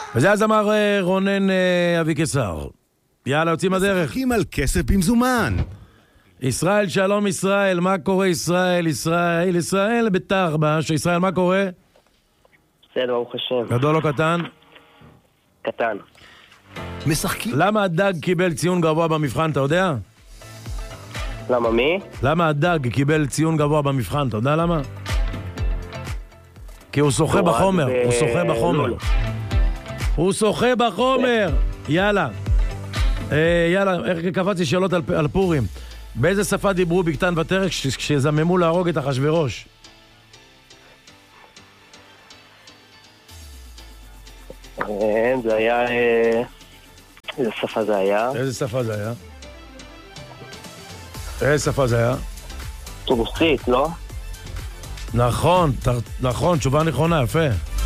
וזה אז אמר רונן אבי קיסר. יאללה, יוצאים הדרך. משחקים על כסף במזומן. ישראל, שלום ישראל, מה קורה ישראל? ישראל בית"ר, שישראל, מה קורה? בסדר, ברוך השם. גדול או קטן? קטן. משחקים. למה הדג קיבל ציון גבוה במבחן, אתה יודע? למה מי? למה הדג קיבל ציון גבוה במבחן, אתה יודע למה? כי הוא שוחה בחומר, הוא שוחה בחומר. הוא שוחה בחומר. יאללה. יאללה, איך קפצתי שאלות על פורים? באיזה שפה דיברו בקטן ותרק כשזממו להרוג את אחשוורוש? זה היה... איזה שפה זה היה? איזה שפה זה היה? איזה שפה זה היה? רוסית, לא? נכון, נכון, תשובה נכונה, יפה.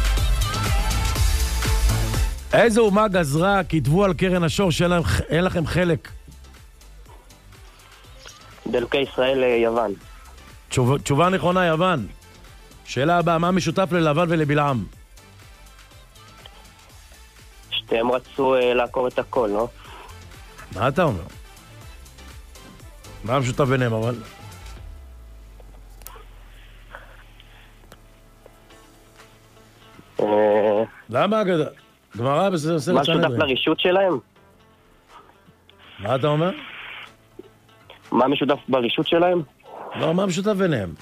איזה אומה גזרה כתבו על קרן השור שאין לכם חלק? באלוקי ישראל יוון. תשובה נכונה, יוון. שאלה הבאה, מה משותף ללבן ולבלעם? שתיהם רצו לעקור את הכל, לא? מה אתה אומר? מה משותף ביניהם, אבל? למה גמרא בסדר סנהדרין? מה משותף לרישות שלהם? מה אתה אומר? מה משותף ברישות שלהם? לא, מה משותף ביניהם?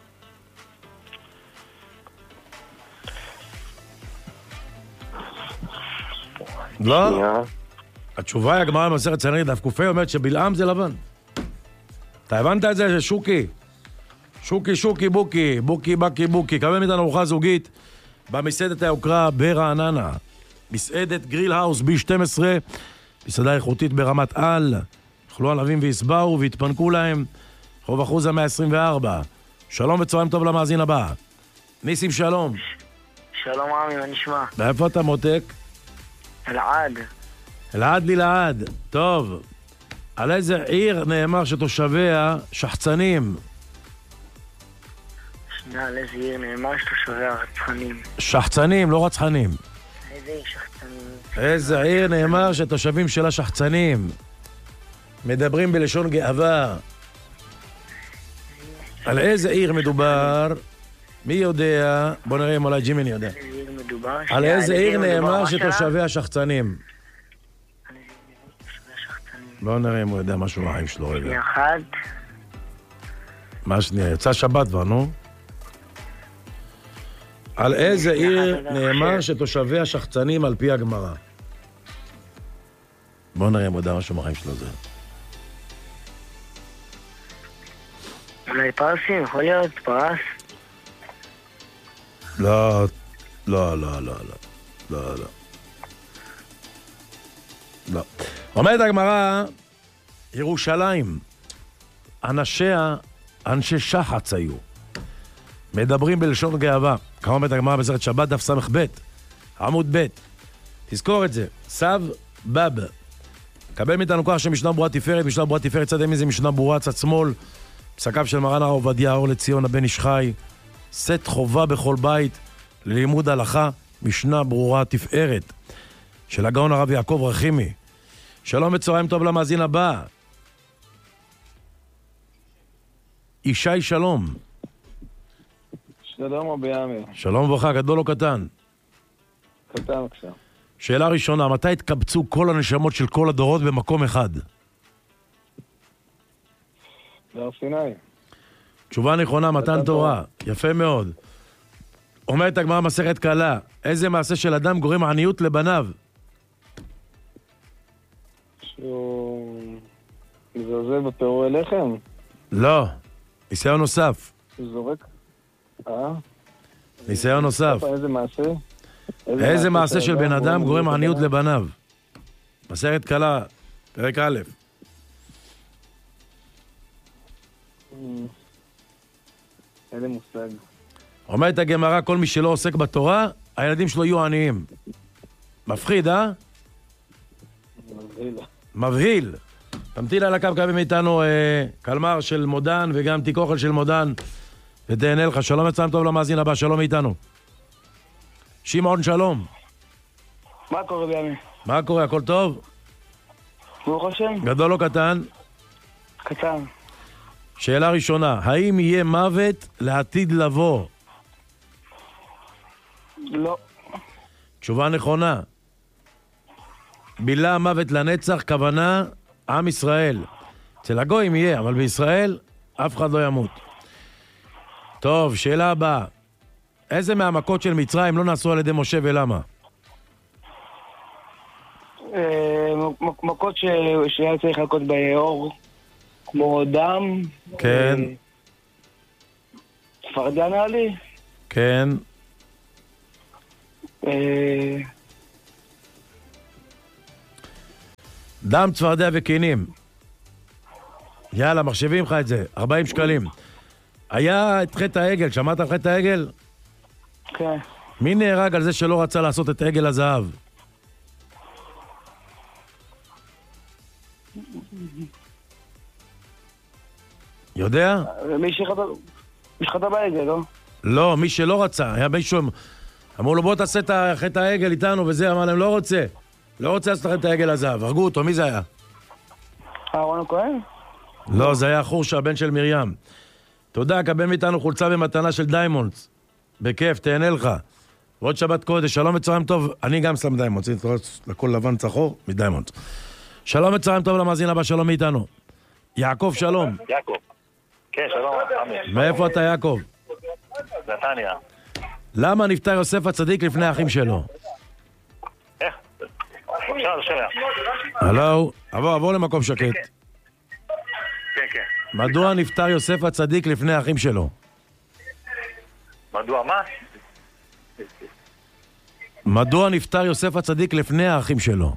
לא? התשובה היא הגמרא במסכת סנהדרין, דף ק"ה אומרת שבלעם זה לבן. אתה הבנת את זה? שוקי. שוקי, בוקי. קבל מאיתנו ארוחה זוגית במסעדת היוקרה ברעננה. מסעדת גריל האוס B12, מסעדה איכותית ברמת על. אכלו ענבים והסבאו והתפנקו להם. רוב אחוז ה-124. שלום וצהריים טוב למאזין הבא. ניסים שלום. שלום רמי, מה נשמע? ואיפה אתה מותק? אלעד. אלעד ללעד. טוב. על איזה עיר נאמר שתושביה שחצנים? שנייה, על איזה עיר נאמר שתושביה רצחנים? שחצנים, לא רצחנים. איזה עיר שחצנים? איזה עיר נאמר שתושבים שלה שחצנים? מדברים בלשון גאווה. על איזה עיר מדובר? מי יודע? בוא נראה אם אולי ג'ימין יודע. על איזה עיר נאמר שתושביה שחצנים? בוא נראה אם הוא יודע משהו מהחיים שלו רגע. שנייה אחת. מה שנייה? יצא שבת כבר, נו? על איזה עיר נאמר שתושביה שחצנים על פי הגמרא? בוא נראה אם הוא יודע משהו מהחיים שלו זה. אולי פרסים? יכול להיות פרס? לא. אומרת הגמרא, ירושלים, אנשיה, אנשי שחץ היו. מדברים בלשון גאווה. כמה אומרת הגמרא בסרט שבת, דף סמך ב', עמוד ב'. תזכור את זה. סב בב. קבל מאיתנו כוח של משנה ברורה תפארת, משנה ברורה תפארת צד ימין זה משנה ברורה צד שמאל. פסקיו של מרן הרב עובדיה אור לציון הבן איש חי. סט חובה בכל בית ללימוד הלכה, משנה ברורה תפארת. של הגאון הרב יעקב רחימי. שלום וצהריים טוב למאזין הבא. ישי שלום. שלום רבי אמיר. שלום וברכה, גדול או קטן? קטן עכשיו. שאלה ראשונה, מתי התקבצו כל הנשמות של כל הדורות במקום אחד? בהר סיני. תשובה נכונה, מתן תורה. יפה מאוד. אומרת הגמרא מסכת קלה, איזה מעשה של אדם גורם עניות לבניו? שהוא מזרזב בפירורי לחם? לא. ניסיון נוסף. הוא זורק? ניסיון נוסף. איזה מעשה? איזה מעשה של בן אדם גורם עניות לבניו? מסכת קלה, פרק א'. אין לי מושג. אומרת הגמרא, כל מי שלא עוסק בתורה, הילדים שלו יהיו עניים. מפחיד, מבהיל. מבהיל. תמתין על הקו קווים איתנו קלמר של מודן וגם תיקוכל של מודן ותהנה לך. שלום וצהריים טוב למאזין הבא, שלום איתנו. שמעון שלום. מה קורה בימי? מה קורה, הכל טוב? ברוך השם? גדול או קטן? קטן. שאלה ראשונה, האם יהיה מוות לעתיד לבוא? לא. תשובה נכונה. בילה מוות לנצח, כוונה עם ישראל. אצל הגויים יהיה, אבל בישראל אף אחד לא ימות. טוב, שאלה הבאה. איזה מהמכות של מצרים לא נעשו על ידי משה ולמה? מכות שהיה צריך להכות באור, כמו דם. כן. צפרדע נראה לי. כן. דם, צפרדע וקינים. יאללה, מחשבים לך את זה, 40 שקלים. היה את חטא העגל, שמעת על חטא העגל? כן. מי נהרג על זה שלא רצה לעשות את עגל הזהב? יודע? מי שחטא בעגל, לא? לא, מי שלא רצה, היה מישהו, אמרו לו בוא תעשה את חטא העגל איתנו וזה, אמר להם לא רוצה, לא רוצה לעשות את העגל הזהב, הרגו אותו, מי זה היה? אהרון הכהן? לא, זה היה חורשה, הבן של מרים. תודה, קבל מאיתנו חולצה במתנה של דיימונדס. בכיף, תהנה לך. ועוד שבת קודש, שלום וצהריים טוב, אני גם שם דיימונדס, לכל לבן צחור מדיימונדס. שלום וצהריים טוב למאזין הבא, שלום מאיתנו. יעקב, שלום. יעקב. כן, שלום, עמי. מאיפה אתה, יעקב? נתניה. למה נפטר יוסף הצדיק לפני האחים שלו? איך? בבקשה, זה שומע. הלו, עבור למקום שקט. כן, כן. מדוע נפטר יוסף הצדיק לפני האחים שלו? מדוע מה? מדוע נפטר יוסף הצדיק לפני האחים שלו?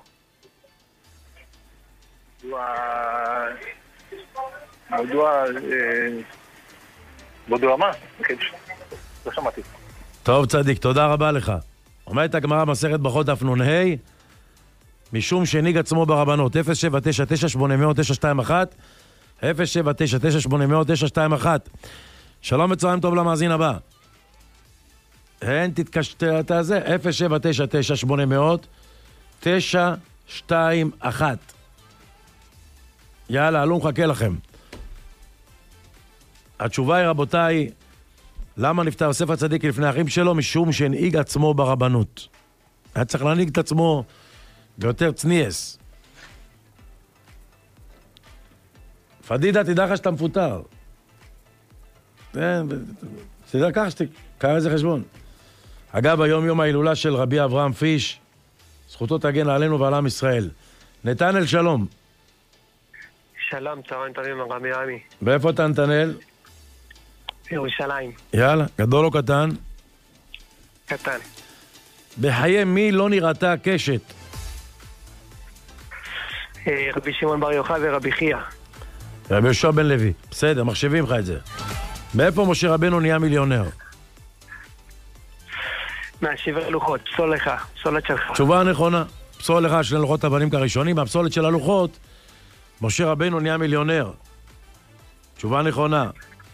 מדוע מה? לא שמעתי. טוב צדיק, תודה רבה לך. אומרת הגמרא מסכת ברכות דף נ"ה, משום שהנהיג עצמו ברבנות, 07998000921, 07998000921. שלום וצהריים טוב למאזין הבא. אין תתקשט את הזה, 07998000921. יאללה, עלו מחכה לכם. התשובה היא רבותיי, למה נפטר יוסף הצדיק לפני האחים שלו? משום שהנהיג עצמו ברבנות. היה צריך להנהיג את עצמו ביותר צניאס. פדידה, תדע לך שאתה מפוטר. תדע ככה קרא איזה חשבון. אגב, היום יום ההילולה של רבי אברהם פיש, זכותו תגן עלינו ועל עם ישראל. נתנאל, שלום. שלום, צהריים טובים, רבי עמי. באיפה אתה, נתנאל? ירושלים. יאללה, גדול או קטן? קטן. בחיי מי לא נראתה הקשת? רבי שמעון בר יוחאי ורבי חייא. רבי יהושע בן לוי. בסדר, מחשבים לך את זה. מאיפה משה רבנו נהיה מיליונר? מהשברי לוחות, פסול לך, פסולת שלך. תשובה נכונה. פסול לך של לוחות אבנים כראשונים, והפסולת של הלוחות, משה רבנו נהיה מיליונר. תשובה נכונה.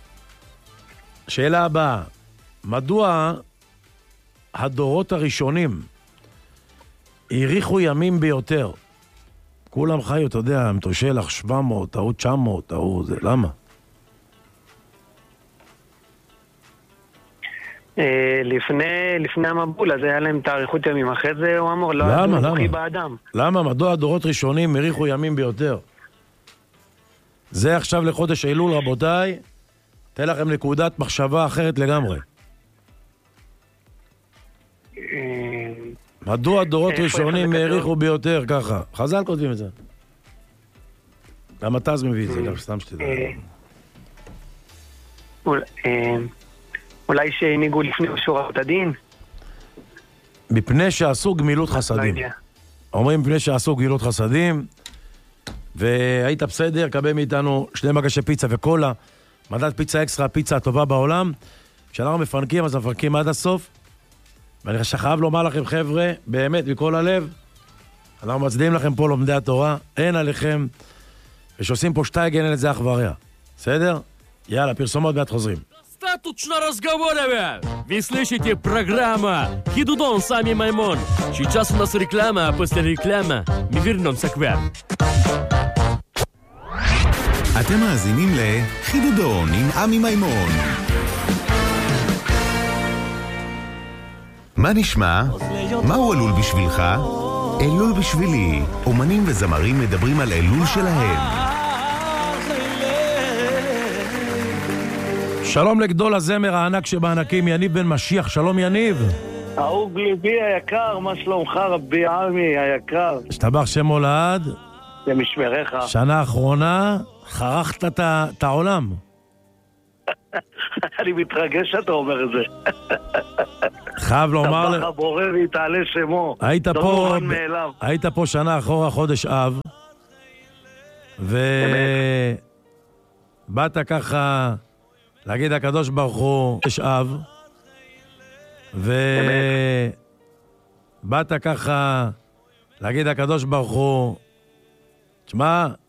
שאלה הבאה, מדוע הדורות הראשונים האריכו ימים ביותר? כולם חיו, אתה יודע, מתושלח 700, ההוא 900, ההוא זה, למה? לפני המבול, אז היה להם תאריכות ימים. אחרי זה הוא אמר, לא היה דמוכי באדם. למה? מדוע הדורות ראשונים האריכו ימים ביותר? זה עכשיו לחודש אלול, רבותיי. תן לכם נקודת מחשבה אחרת לגמרי. מדוע הדורות ראשונים האריכו ביותר ככה? חז"ל כותבים את זה. גם אתה אז מביא את זה, גם סתם שתדע. אולי שהנהיגו לפני שורת הדין? מפני שעשו גמילות חסדים. אומרים מפני שעשו גמילות חסדים, והיית בסדר, קבל מאיתנו 2 מגשי פיצה וקולה, מדד פיצה אקסטרה, הפיצה הטובה בעולם. כשאנחנו מפנקים, אז מפנקים עד הסוף. ואני חייב לומר לכם, חבר'ה, באמת, מכל הלב, אנחנו מצדיעים לכם פה לומדי התורה, אין עליכם, ושעושים פה שטייגן, אין את זה אח ורע. בסדר? יאללה, פרסומות ואת חוזרים. тут что разговаривать? Вы слышите программа «Хидудон Сами Маймон». Сейчас у нас реклама, а после рекламы мы вернемся к вам. אתם מאזינים לחידודון עם עמי מימון. מה נשמע? מהו אלול בשבילך? אלול בשבילי. אומנים וזמרים מדברים על אלול שלהם. שלום לגדול הזמר הענק שבענקים, יניב בן משיח. שלום יניב. אהוב ליבי היקר, מה שלומך רבי עמי היקר? השתבח שם הולד. למשמריך. שנה האחרונה חרכת את העולם. אני מתרגש שאתה אומר את זה. חייב לומר... טבח הבורא ויתעלה שמו. היית פה שנה אחורה, חודש אב, ובאת ככה להגיד הקדוש ברוך הוא, חודש אב, ובאת ככה להגיד הקדוש ברוך הוא, תשמע,